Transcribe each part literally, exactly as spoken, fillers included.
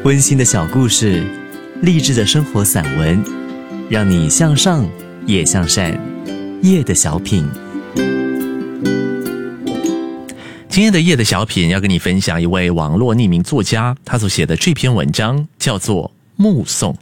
温馨的小故事，励志的生活散文，让你向上也向善。夜的小品。 今天的夜的小品要跟你分享一位网络匿名作家他所写的这篇文章，叫做目送。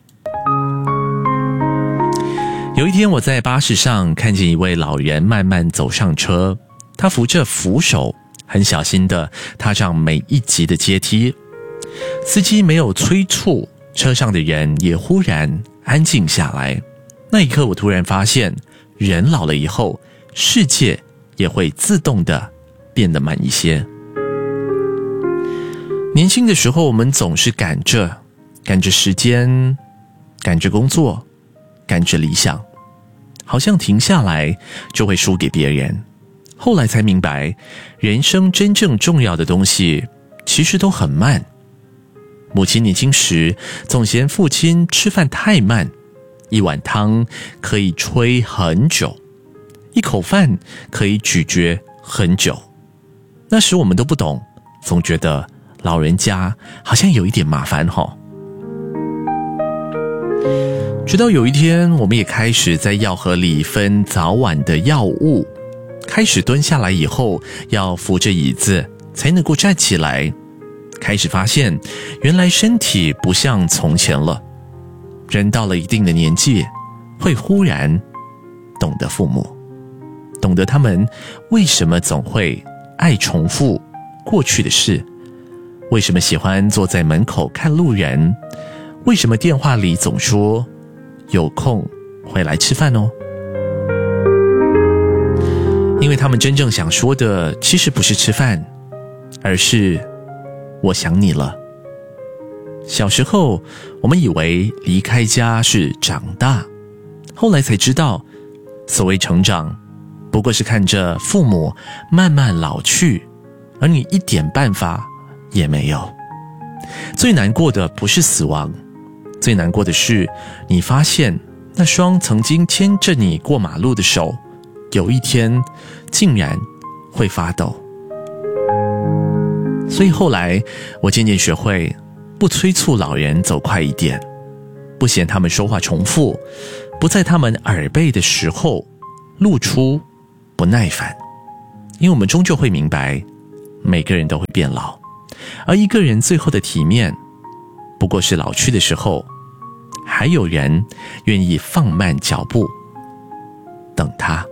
有一天我在巴士上看见一位老人慢慢走上车，他扶着扶手，很小心地踏上每一级的阶梯。司机没有催促，车上的人也忽然安静下来。那一刻我突然发现，人老了以后，世界也会自动地变得慢一些。年轻的时候我们总是赶着赶着时间，赶着工作，赶着理想，好像停下来就会输给别人。后来才明白，人生真正重要的东西其实都很慢。母亲年轻时总嫌父亲吃饭太慢，一碗汤可以吹很久，一口饭可以咀嚼很久。那时我们都不懂，总觉得老人家好像有一点麻烦齁。直到有一天，我们也开始在药盒里分早晚的药物，开始蹲下来以后要扶着椅子才能够站起来，开始发现原来身体不像从前了。人到了一定的年纪，会忽然懂得父母，懂得他们为什么总会爱重复过去的事，为什么喜欢坐在门口看路人，为什么电话里总说有空回来吃饭哦。因为他们真正想说的其实不是吃饭，而是我想你了。小时候我们以为离开家是长大，后来才知道，所谓成长不过是看着父母慢慢老去，而你一点办法也没有。最难过的不是死亡，最难过的是你发现那双曾经牵着你过马路的手，有一天竟然会发抖。所以后来我渐渐学会不催促老人走快一点，不嫌他们说话重复，不在他们耳背的时候露出不耐烦。因为我们终究会明白，每个人都会变老，而一个人最后的体面，不过是老去的时候还有人愿意放慢脚步等他。